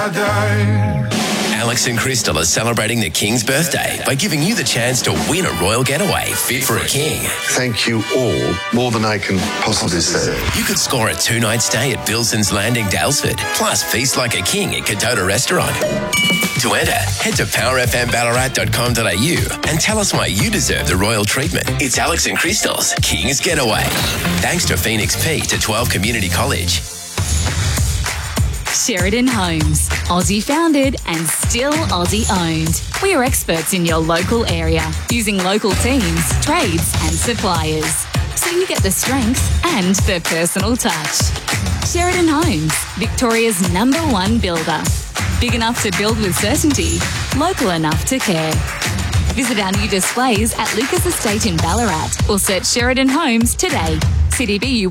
Alex and Crystal are celebrating the King's birthday by giving you the chance to win a royal getaway fit for a king. Thank you all, more than I can possibly say. You could score a 2-night stay at Bilson's Landing, Dalesford, plus feast like a king at Kadota Restaurant. To enter, head to powerfmballarat.com.au and tell us why you deserve the royal treatment. It's Alex and Crystal's King's Getaway. Thanks to Phoenix P to 12 Community College. Sheridan Homes, Aussie founded and still Aussie owned. We are experts in your local area, using local teams, trades and suppliers, so you get the strength and the personal touch. Sheridan Homes, Victoria's #1 builder. Big enough to build with certainty, local enough to care. Visit our new displays at Lucas Estate in Ballarat or search Sheridan Homes today. CDBU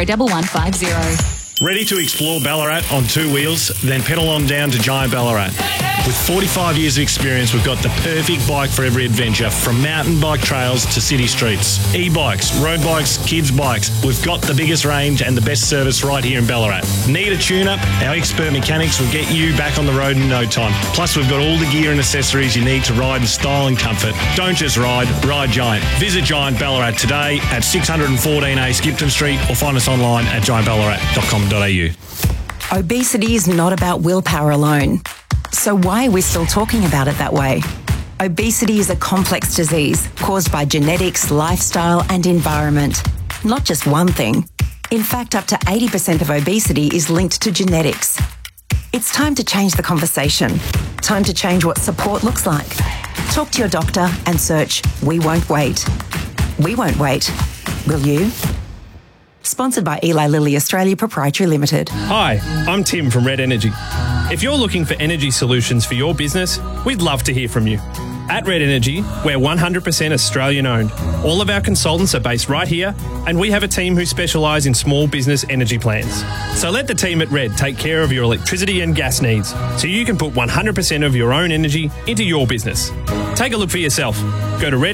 101150. Ready to explore Ballarat on 2 wheels? Then pedal on down to Giant Ballarat. With 45 years of experience, we've got the perfect bike for every adventure, from mountain bike trails to city streets. E-bikes, road bikes, kids' bikes. We've got the biggest range and the best service right here in Ballarat. Need a tune-up? Our expert mechanics will get you back on the road in no time. Plus, we've got all the gear and accessories you need to ride in style and comfort. Don't just ride Giant. Visit Giant Ballarat today at 614A Skipton Street or find us online at giantballarat.com.au. Obesity is not about willpower alone. So why are we still talking about it that way? Obesity is a complex disease caused by genetics, lifestyle and environment. Not just one thing. In fact, up to 80% of obesity is linked to genetics. It's time to change the conversation. Time to change what support looks like. Talk to your doctor and search We Won't Wait. We won't wait. Will you? Sponsored by Eli Lilly Australia Proprietary Limited. Hi, I'm Tim from Red Energy. If you're looking for energy solutions for your business, we'd love to hear from you. At Red Energy, we're 100% Australian owned. All of our consultants are based right here, and we have a team who specialise in small business energy plans. So let the team at Red take care of your electricity and gas needs, so you can put 100% of your own energy into your business. Take a look for yourself. Go to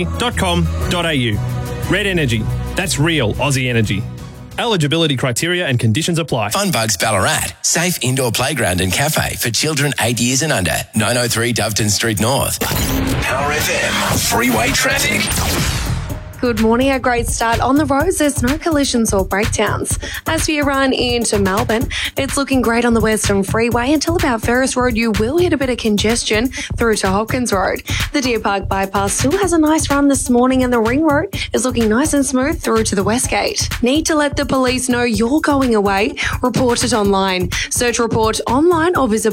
redenergy.com.au. Red Energy. That's real Aussie energy. Eligibility criteria and conditions apply. Funbugs Ballarat. Safe indoor playground and cafe for children 8 years and under. 903 Doveton Street North. Power FM. Freeway traffic. Good morning. A great start on the roads. There's no collisions or breakdowns. As we run into Melbourne, it's looking great on the Western Freeway until about Ferris Road. You will hit a bit of congestion through to Hopkins Road. The Deer Park bypass still has a nice run this morning, and the Ring Road is looking nice and smooth through to the Westgate. Need to let the police know you're going away? Report it online. Search Report online or visit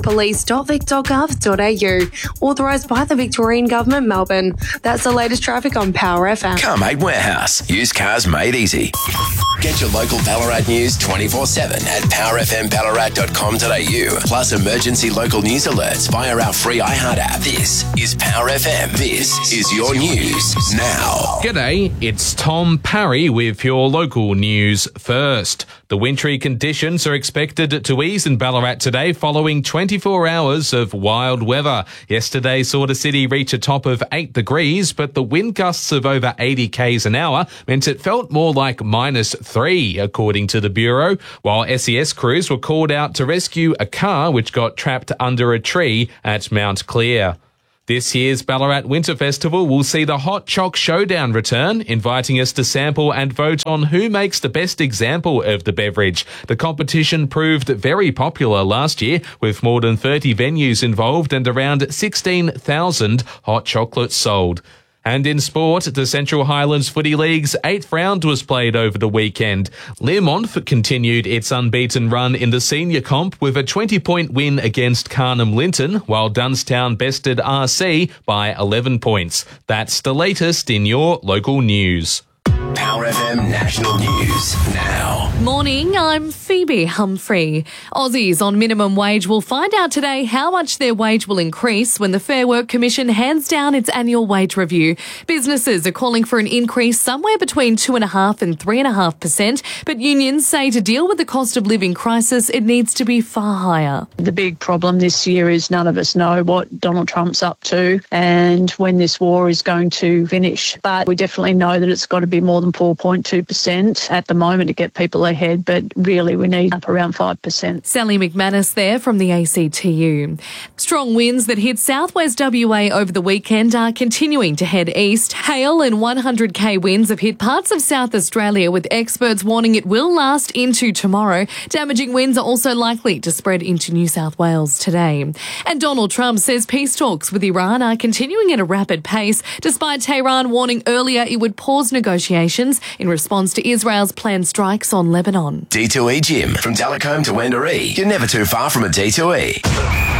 police.vic.gov.au. Authorised by the Victorian Government, Melbourne. That's the latest traffic on Power FM. Carmade Warehouse. Used cars made easy. Get your local Ballarat news 24/7 at powerfmballarat.com.au. Plus emergency local news alerts via our free iHeart app. This is Power FM. This is your news now. G'day, it's Tom Parry with your local news first. The wintry conditions are expected to ease in Ballarat today following 24 hours of wild weather. Yesterday saw the city reach a top of 8 degrees, but the wind gusts of over 80 k's an hour meant it felt more like -3, according to the Bureau, while SES crews were called out to rescue a car which got trapped under a tree at Mount Clear. This year's Ballarat Winter Festival will see the Hot Choc Showdown return, inviting us to sample and vote on who makes the best example of the beverage. The competition proved very popular last year, with more than 30 venues involved and around 16,000 hot chocolates sold. And in sport, the Central Highlands Footy League's 8th round was played over the weekend. Learmonth continued its unbeaten run in the senior comp with a 20-point win against Carnham Linton, while Dunstown bested RC by 11 points. That's the latest in your local news. Power FM National News now. Morning, I'm Phoebe Humphrey. Aussies on minimum wage will find out today how much their wage will increase when the Fair Work Commission hands down its annual wage review. Businesses are calling for an increase somewhere between 2.5% and 3.5%, but unions say to deal with the cost of living crisis, it needs to be far higher. The big problem this year is none of us know what Donald Trump's up to and when this war is going to finish. But we definitely know that it's got to be more than 4.2% at the moment to get people ahead, but really we need up around 5%. Sally McManus there from the ACTU. Strong winds that hit southwest WA over the weekend are continuing to head east. Hail and 100k winds have hit parts of South Australia, with experts warning it will last into tomorrow. Damaging winds are also likely to spread into New South Wales today. And Donald Trump says peace talks with Iran are continuing at a rapid pace, despite Tehran warning earlier it would pause negotiations in response to Israel's planned strikes on Lebanon. D2E Gym. From Delacombe to Wendouree, you're never too far from a D2E.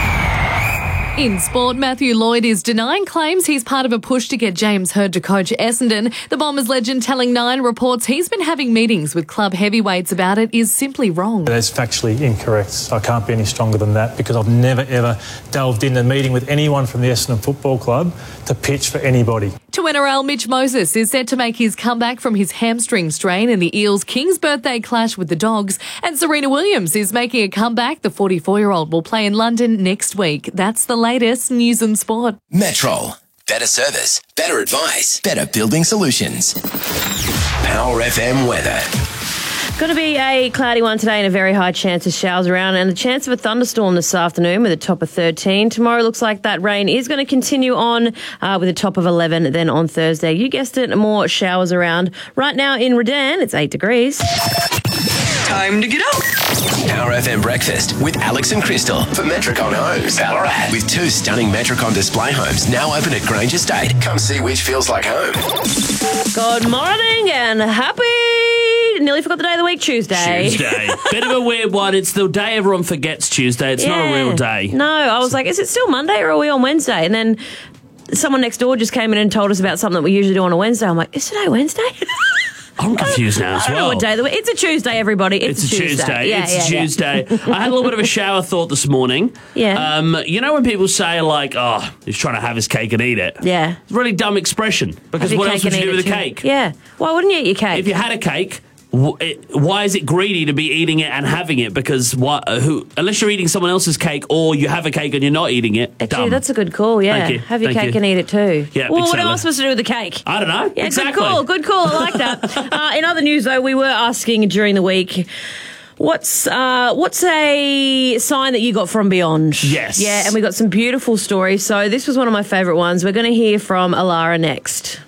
In sport, Matthew Lloyd is denying claims he's part of a push to get James Hird to coach Essendon. The Bombers legend telling Nine reports he's been having meetings with club heavyweights about it is simply wrong. That's factually incorrect. I can't be any stronger than that, because I've never ever delved into a meeting with anyone from the Essendon Football Club to pitch for anybody. To NRL, Mitch Moses is set to make his comeback from his hamstring strain in the Eels' King's birthday clash with the Dogs. And Serena Williams is making a comeback. The 44-year-old will play in London next week. That's the latest news and sport. Metrol. Better service, better advice, better building solutions. Power FM weather. Going to be a cloudy one today and a very high chance of showers around, and a chance of a thunderstorm this afternoon with a top of 13. Tomorrow looks like that rain is going to continue on with a top of 11. Then on Thursday, you guessed it, more showers around. Right now in Redan, it's 8 degrees. Time to get up. Power FM breakfast with Alex and Crystal for Metricon Homes, Ballarat. With 2 stunning Metricon display homes now open at Grange Estate. Come see which feels like home. Good morning and happy... Nearly forgot the day of the week, Tuesday. Bit of a weird one. It's the day everyone forgets Tuesday. It's not a real day. No, I was like, is it still Monday or are we on Wednesday? And then someone next door just came in and told us about something that we usually do on a Wednesday. I'm like, is today Wednesday? I'm confused now as well. I don't know what day of the week. It's a Tuesday, everybody. It's a Tuesday. It's a Tuesday. I had a little bit of a shower thought this morning. Yeah. You know when people say, like, oh, he's trying to have his cake and eat it? Yeah. It's a really dumb expression. Because what else would you do with a cake? Yeah. Why wouldn't you eat your cake? If you had a cake... why is it greedy to be eating it and having it? Because unless you're eating someone else's cake or you have a cake and you're not eating it, actually, dumb. that's a good call, yeah. Thank you. Have your Thank cake you. and eat it too. Yeah, well, exactly. what am I supposed to do with the cake? I don't know. Yeah, exactly. Good call. I like that. In other news, though, we were asking during the week, what's a sign that you got from beyond? Yes. Yeah, and we got some beautiful stories. So this was one of my favourite ones. We're going to hear from Alara next.